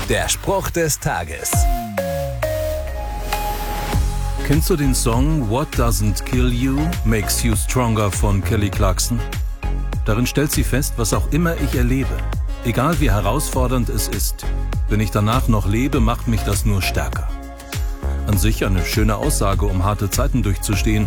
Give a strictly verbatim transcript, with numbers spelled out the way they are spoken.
Der Spruch des Tages. Kennst du den Song What Doesn't Kill You Makes You Stronger von Kelly Clarkson? Darin stellt sie fest, was auch immer ich erlebe, egal wie herausfordernd es ist, wenn ich danach noch lebe, macht mich das nur stärker. An sich eine schöne Aussage, um harte Zeiten durchzustehen.